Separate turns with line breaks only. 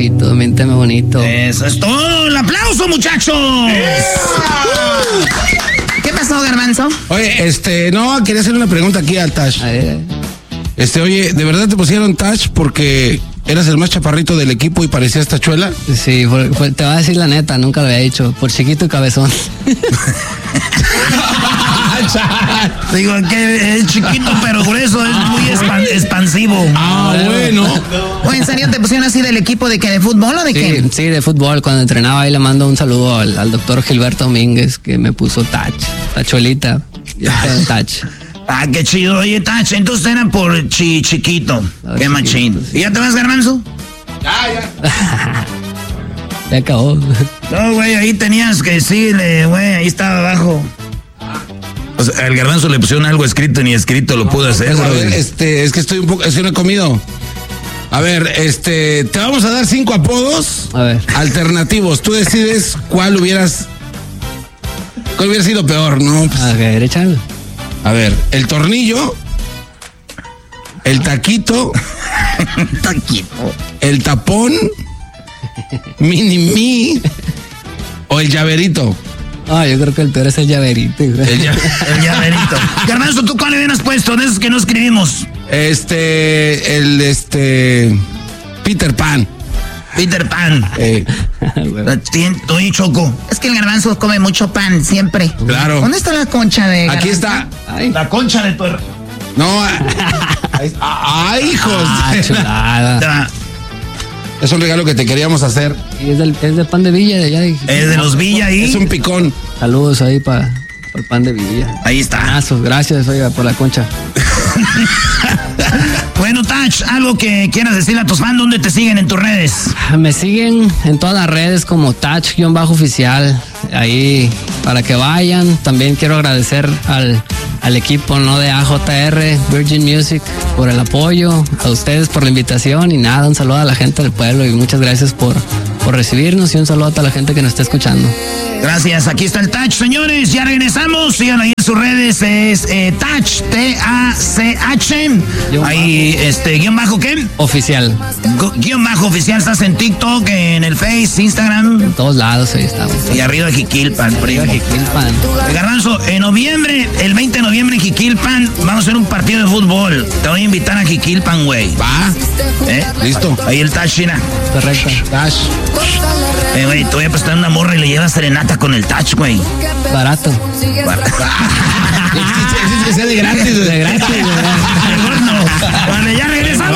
Tachito, miénteme bonito.
Eso es todo. ¡El aplauso, muchachos!
¿Qué pasó, Garbanzo?
Oye, no, quería hacer una pregunta aquí al Tach. Oye, ¿de verdad te pusieron Tach porque eras el más chaparrito del equipo y parecías tachuela?
Sí, te voy a decir la neta, nunca lo había dicho, por chiquito y cabezón.
Digo que es chiquito pero grueso, es muy expansivo.
Bueno.
Oye, ¿en serio te pusieron así del equipo de qué? ¿De fútbol o de qué?
Sí, de fútbol. Cuando entrenaba ahí le mando un saludo al doctor Gilberto Domínguez, que me puso Tach, tachuelita. Tach.
Ah, qué chido. Oye, Tach, entonces era por chiquito. Qué machín. ¿Y ya te vas, Garbanzo?
Ya.
Ya acabó.
No, güey, ahí tenías que decirle, güey, ahí estaba abajo. O sea, al Garbanzo le pusieron algo escrito, ni escrito lo pudo hacer.
A ver, es que estoy un poco, no he comido. A ver, te vamos a dar 5 apodos.
A ver.
Alternativos. Tú decides cuál hubiera sido peor, ¿no? Pues,
A ver, échalo.
a ver, el tornillo, el taquito, el tapón, mini-mi o el llaverito.
Yo creo que el peor es el llaverito.
El llaverito. Garbanzo, ¿tú cuál hubieras puesto de esos que no escribimos?
Peter Pan.
Peter Pan. Tú y Choco.
Es que el Garbanzo come mucho pan, siempre.
Claro.
¿Dónde está la concha de
Aquí
Garbanzo?
está.
La concha de tu...
No. ¡Ay, hijos!
Chulada.
Es un regalo que te queríamos hacer.
Y es del pan de Villa de allá.
Es de los Villa ahí.
Es un picón.
Saludos ahí para el pan de Villa.
Ahí está.
Gracias, oiga, por la concha.
Bueno, Tach, algo que quieras decirle a tus fans, ¿dónde te siguen en tus redes?
Me siguen en todas las redes como Tach-oficial. Ahí para que vayan. También quiero agradecer al equipo, ¿no?, de AJR, Virgin Music, por el apoyo, a ustedes por la invitación y nada, un saludo a la gente del pueblo y muchas gracias por recibirnos y un saludo a toda la gente que nos está escuchando.
Gracias, aquí está el Tach, señores, ya regresamos, sigan ahí en sus redes, es Tach, T-A-C-H, ahí, guión bajo, ¿qué?
Oficial.
Guión bajo oficial, estás en TikTok, en el Face, Instagram.
En todos lados ahí estamos.
Y arriba de Jiquilpan, primo.
Jiquilpan.
Garbanzo, en noviembre, el 20 de noviembre en Jiquilpan, vamos a hacer un partido de fútbol. Te voy a invitar a Jiquilpan, güey.
Va. Listo.
Ahí el Tach, China.
Correcto.
Tach.
Güey, te voy a prestar una morra y le llevas serenata con el Tach, güey.
Barato.
Es que sea de gratis.
De gratis.
Bueno, ya regresamos.